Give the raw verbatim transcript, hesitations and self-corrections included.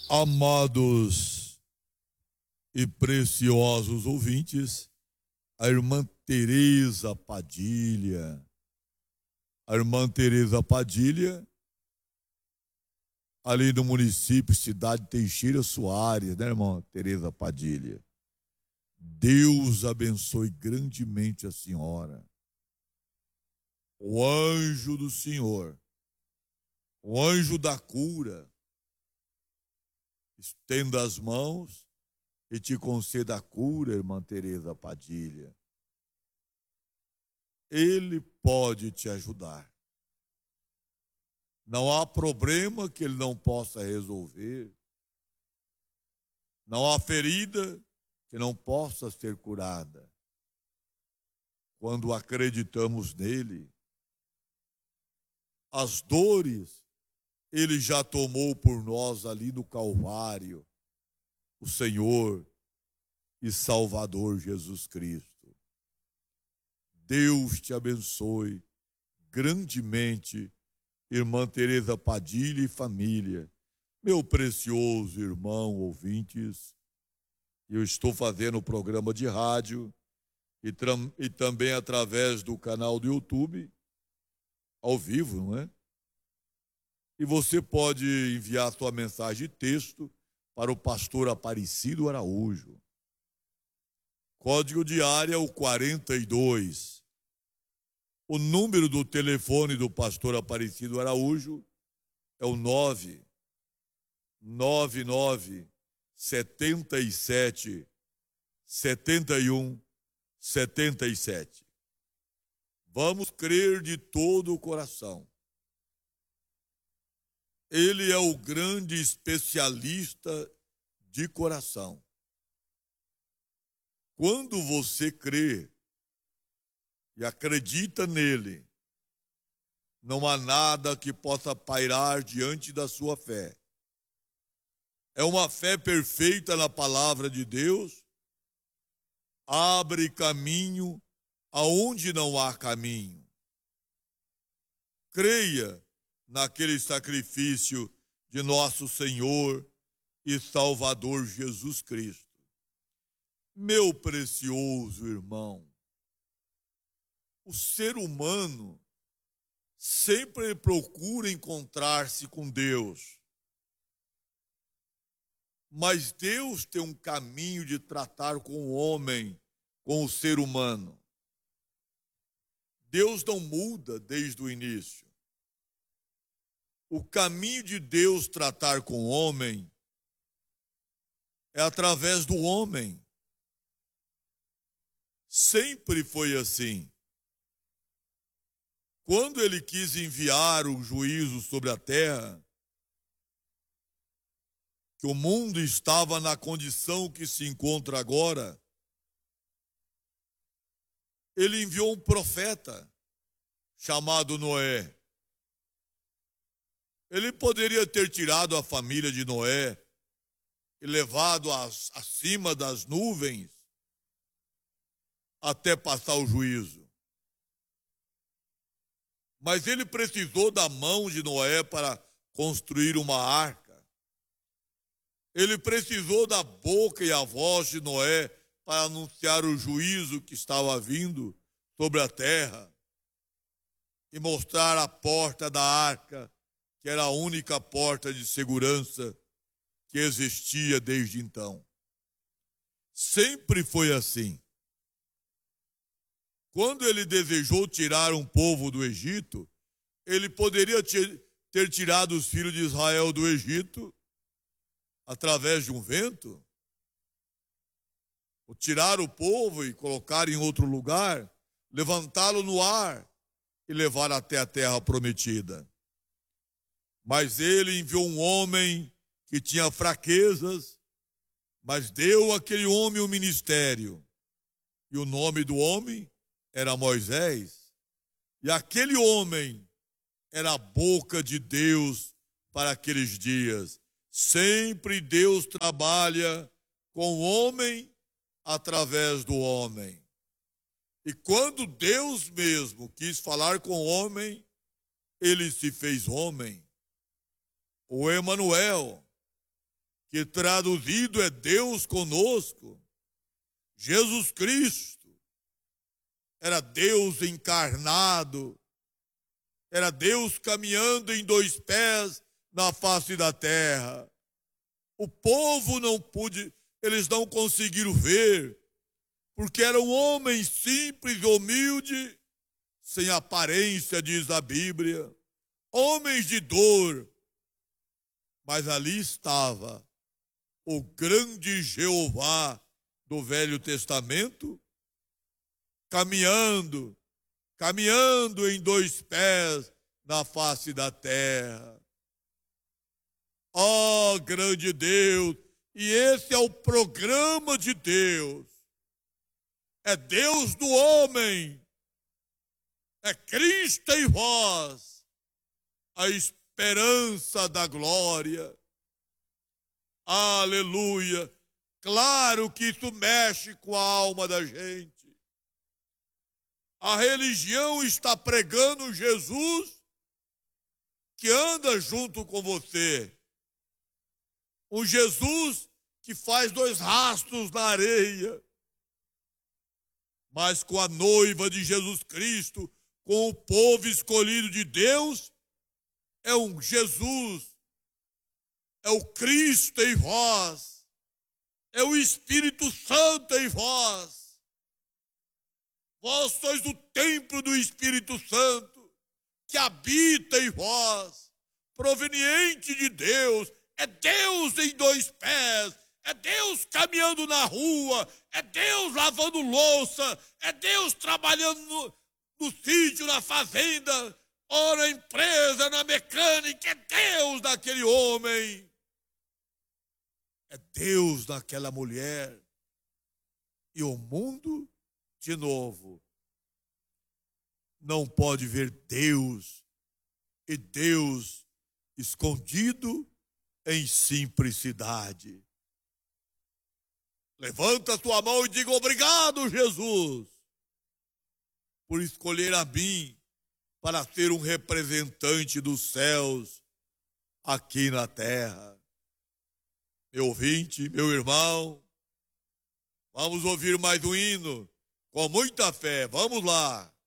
Amados e preciosos ouvintes, a irmã Tereza Padilha, a irmã Tereza Padilha, ali no município, cidade Teixeira Soares, né, irmã Tereza Padilha? Deus abençoe grandemente a senhora. O anjo do Senhor, o anjo da cura, estenda as mãos e te conceda a cura, irmã Tereza Padilha. Ele pode te ajudar. Não há problema que ele não possa resolver. Não há ferida que não possa ser curada. Quando acreditamos nele, as dores ele já tomou por nós ali no Calvário, o Senhor e Salvador Jesus Cristo. Deus te abençoe grandemente, irmã Tereza Padilha e família. Meu precioso irmão, ouvintes, eu estou fazendo o programa de rádio e, e também através do canal do YouTube, ao vivo, não é? E você pode enviar sua mensagem de texto para o pastor Aparecido Araújo. Código de área o quarenta e dois. O número do telefone do pastor Aparecido Araújo é o nove nove nove setenta e sete setenta e um setenta e sete. Vamos crer de todo o coração. Ele é o grande especialista de coração. Quando você crê e acredita nele, não há nada que possa pairar diante da sua fé. É uma fé perfeita na palavra de Deus. Abre caminho aonde não há caminho. Creia naquele sacrifício de nosso Senhor e Salvador Jesus Cristo. Meu precioso irmão, o ser humano sempre procura encontrar-se com Deus. Mas Deus tem um caminho de tratar com o homem, com o ser humano. Deus não muda desde o início. O caminho de Deus tratar com o homem é através do homem. Sempre foi assim. Quando ele quis enviar o juízo sobre a terra, que o mundo estava na condição que se encontra agora, ele enviou um profeta chamado Noé. Ele poderia ter tirado a família de Noé e levado as, acima das nuvens até passar o juízo. Mas ele precisou da mão de Noé para construir uma arca. Ele precisou da boca e a voz de Noé para anunciar o juízo que estava vindo sobre a terra e mostrar a porta da arca, que era a única porta de segurança que existia desde então. Sempre foi assim. Quando ele desejou tirar um povo do Egito, ele poderia ter tirado os filhos de Israel do Egito através de um vento, ou tirar o povo e colocar em outro lugar, levantá-lo no ar e levar até a terra prometida. Mas ele enviou um homem que tinha fraquezas, mas deu àquele homem um ministério. E o nome do homem era Moisés. E aquele homem era a boca de Deus para aqueles dias. Sempre Deus trabalha com o homem através do homem. E quando Deus mesmo quis falar com o homem, ele se fez homem. O Emanuel, que traduzido é Deus conosco. Jesus Cristo era Deus encarnado, era Deus caminhando em dois pés na face da terra. O povo não pôde, eles não conseguiram ver, porque era um homem simples e humilde, sem aparência, diz a Bíblia, homens de dor. Mas ali estava o grande Jeová do Velho Testamento, caminhando, caminhando em dois pés na face da terra. Ó oh, grande Deus! E esse é o programa de Deus. É Deus do homem. É Cristo em vós, a esperança da glória. Aleluia! Claro que isso mexe com a alma da gente. A religião está pregando Jesus que anda junto com você. Um Jesus que faz dois rastros na areia. Mas com a noiva de Jesus Cristo, com o povo escolhido de Deus, é um Jesus, é o Cristo em vós. É o Espírito Santo em vós. Vós sois o templo do Espírito Santo, que habita em vós, proveniente de Deus. É Deus em dois pés, é Deus caminhando na rua, é Deus lavando louça, é Deus trabalhando no, no sítio, na fazenda, ou na empresa, na mecânica. É Deus daquele homem. É Deus daquela mulher. E o mundo, de novo, não pode ver Deus, e Deus escondido em simplicidade. Levanta a tua mão e diga: obrigado, Jesus, por escolher a mim para ser um representante dos céus aqui na terra. Meu ouvinte, meu irmão, vamos ouvir mais um hino com muita fé. Vamos lá.